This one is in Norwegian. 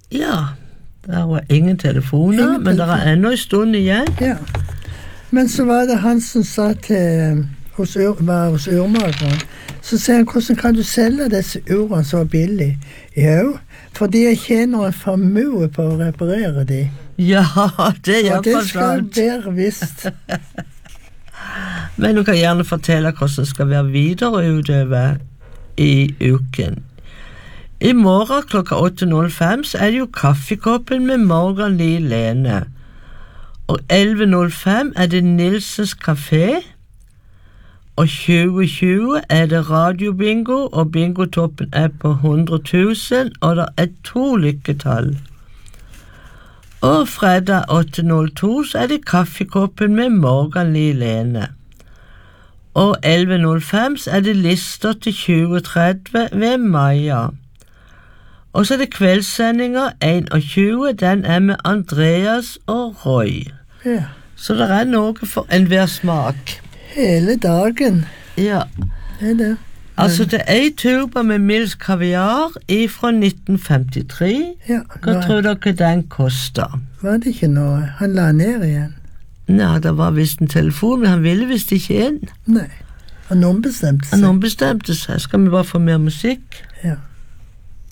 Ja, der var ingen telefoner, Ingen men det er telefon. enda en stund igjen. Ja. Men så var det han som sa til hos urmakeren, så sier han, hvordan kan du selge disse urene så billig? Jo, fordi jeg tjener en formue på å reparere de. Ja, det er Og det iallfall skal sant. være visst. Men du kan gjerne fortelle hvordan det skal være videre utover i uken. I morgen klokka 8.05 så er det jo Kaffekoppen med Morgan Lee Lene. Og 11.05 er det Nilsens Café. Og 20.20 er det radiobingo, og bingotoppen er på 100.000, og det er 2 lykketall. Og fredag 8.02 så er det Kaffekoppen med Morgan Lee Lene. Og 11.05 så er det lister til 2030 ved Maja. Og så er det kveldssendinger 21, den er med Andreas og Roy. Ja. Så det er noe for enhver smak. Hele dagen. Ja, Det er det. altså det er en tuba med Mills kaviar fra 1953. Ja, Hva tror dere den koster? var det ikke noe? Han la ned igjen. Nei, det var visst en telefon, men han ville visst ikke inn. Nei. Han ombestemte seg. Han ombestemte seg. Skal vi bare få mer musikk? Ja.